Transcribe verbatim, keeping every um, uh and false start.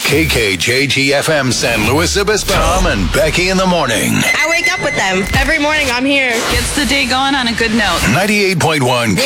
K K J G F M San Luis Obispo. Tom and Becky in the morning. I wake up with them. Every morning I'm here. Gets the day going on a good note. ninety-eight point one